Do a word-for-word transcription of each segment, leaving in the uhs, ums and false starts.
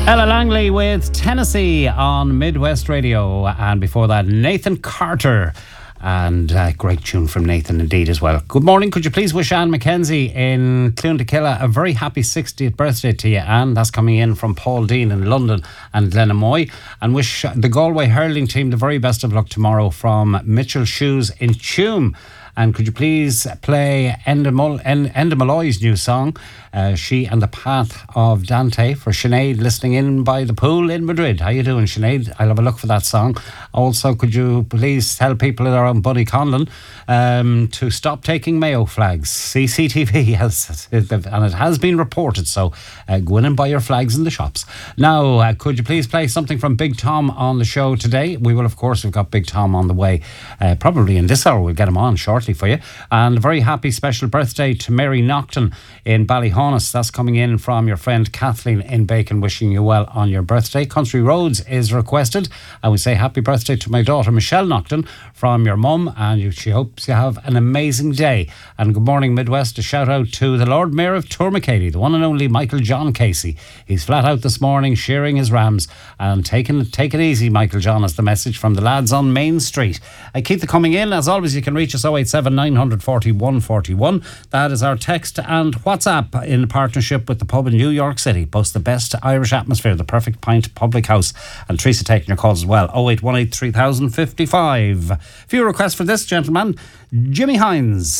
Ella Langley with Tennessee on Midwest Radio, and before that Nathan Carter, and a great tune from Nathan indeed as well. Good morning. Could you please wish Anne McKenzie in Clondakilla a very happy sixtieth birthday to you, Anne? That's coming in from Paul Dean in London and Glenamoy. And wish the Galway hurling team the very best of luck tomorrow from Mitchell Shoes in Tuam. And could you please play Enda Mol- En- Enda Malloy's new song, uh, She and the Path of Dante, for Sinead listening in by the pool in Madrid. How you doing, Sinead? I'll have a look for that song. Also, could you please tell people around Buddy Conlon um, to stop taking Mayo flags? C C T V has, and it has been reported, so uh, go in and buy your flags in the shops. Now, uh, could you please play something from Big Tom on the show today? We will, of course, we've got Big Tom on the way, uh, probably in this hour. We'll get him on shortly for you. And a very happy special birthday to Mary Nocton in Ballyhonus. That's coming in from your friend Kathleen in Bacon, wishing you well on your birthday. Country Roads is requested. I would say happy birthday to my daughter Michelle Nocton from your mum, and you, she hopes you have an amazing day. And good morning Midwest. A shout out to the Lord Mayor of Tourmakeady, the one and only Michael John Casey. He's flat out this morning shearing his rams, and taking take it easy, Michael John, is the message from the lads on Main Street. I keep the coming in. As always, you can reach us oh eight seven nine four oh one four one. That is our text and WhatsApp in partnership with the pub in New York City. Boast the best Irish atmosphere, the Perfect Pint Public House. And Teresa taking your calls as well. oh eight one eight three thousand fifty-five. A few requests for this gentleman, Jimmy Hines.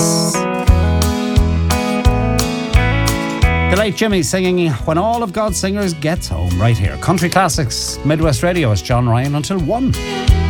The late Jimmy singing When All of God's Singers Gets Home right here. Country Classics, Midwest Radio. It's John Ryan until one.